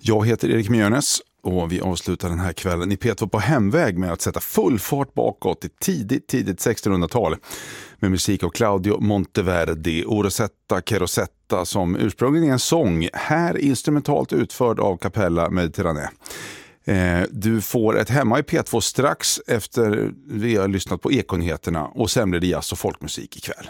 Jag heter Erik Mjörnes och vi avslutar den här kvällen i P2 på hemväg med att sätta full fart bakåt till tidigt 1600-tal med musik av Claudio Monteverdi och Rosetta che Rosetta som ursprungligen är en sång, här instrumentalt utförd av Capella Mediterranee. Du får ett hemma i P2 strax efter vi har lyssnat på Ekonyheterna och sen blir det jazz och folkmusik ikväll.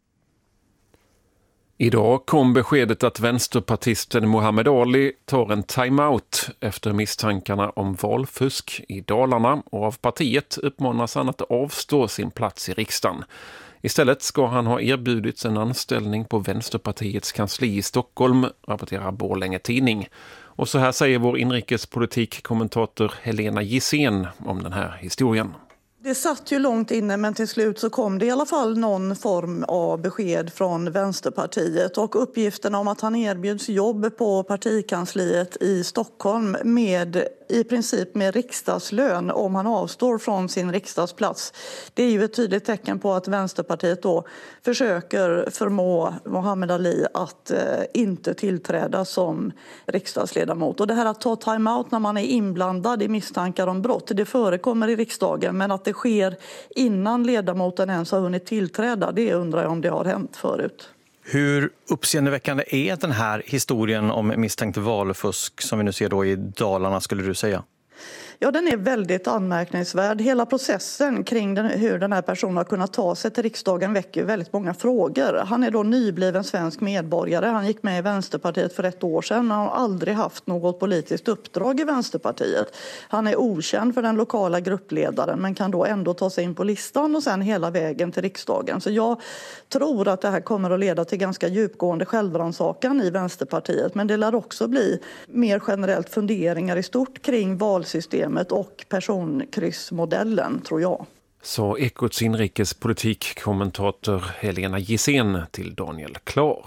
Idag kom beskedet att vänsterpartisten Muhammad Ali tar en timeout efter misstankarna om valfusk i Dalarna och av partiet uppmanas han att avstå sin plats i riksdagen. Istället ska han ha erbjudits en anställning på Vänsterpartiets kansli i Stockholm, rapporterar Borlänge Tidning. Och så här säger vår inrikespolitikkommentator Helena Gissén om den här historien. Det satt ju långt inne men till slut så kom det i alla fall någon form av besked från Vänsterpartiet och uppgifterna om att han erbjuds jobb på partikansliet i Stockholm med i princip med riksdagslön om han avstår från sin riksdagsplats. Det är ju ett tydligt tecken på att Vänsterpartiet då försöker förmå Muhammad Ali att inte tillträda som riksdagsledamot. Och det här att ta timeout när man är inblandad i misstankar om brott, det förekommer i riksdagen, men att det sker innan ledamoten ens har hunnit tillträda, det undrar jag om det har hänt förut. Hur uppseendeväckande är den här historien om misstänkt valfusk som vi nu ser då i Dalarna, skulle du säga? Ja, den är väldigt anmärkningsvärd. Hela processen kring hur den här personen har kunnat ta sig till riksdagen väcker väldigt många frågor. Han är då nybliven svensk medborgare. Han gick med i Vänsterpartiet för 1 år sedan. Han har aldrig haft något politiskt uppdrag i Vänsterpartiet. Han är okänd för den lokala gruppledaren men kan då ändå ta sig in på listan och sen hela vägen till riksdagen. Så jag tror att det här kommer att leda till ganska djupgående självrannsakan i Vänsterpartiet. Men det lär också bli mer generellt funderingar i stort kring valsystemet och personkryssmodellen, tror jag. Så Ekots inrikespolitikkommentator Helena Gissén till Daniel Klar.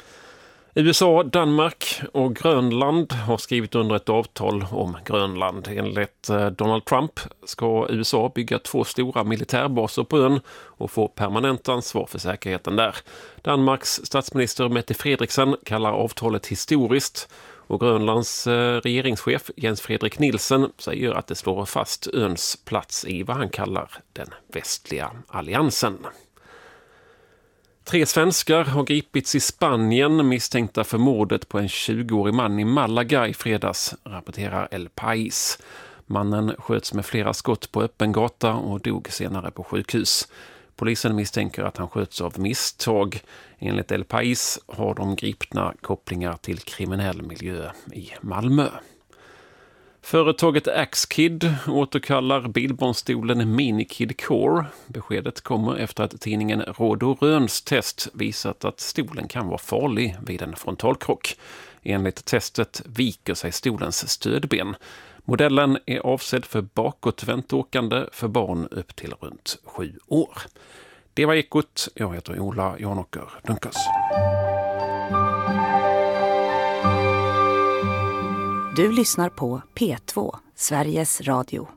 USA, Danmark och Grönland har skrivit under ett avtal om Grönland. Enligt Donald Trump ska USA bygga 2 stora militärbaser på ön och få permanent ansvar för säkerheten där. Danmarks statsminister Mette Frederiksen kallar avtalet historiskt. Och Grönlands regeringschef Jens Fredrik Nielsen säger att det slår fast öns plats i vad han kallar den västliga alliansen. 3 svenskar har gripits i Spanien misstänkta för mordet på en 20-årig man i Malaga i fredags, rapporterar El País. Mannen sköts med flera skott på öppen gata och dog senare på sjukhus. Polisen misstänker att han sköts av misstag. Enligt El País har de gripna kopplingar till kriminell miljö i Malmö. Företaget Axkid återkallar bilbarnstolen Minikid Core. Beskedet kommer efter att tidningen Råd och Röns test visat att stolen kan vara farlig vid en frontalkrock. Enligt testet viker sig stolens stödben. Modellen är avsedd för bakåtvänt åkande för barn upp till runt 7 år. Det var Ekot. Jag heter Ola Janåker Dunkas. Du lyssnar på P2, Sveriges Radio.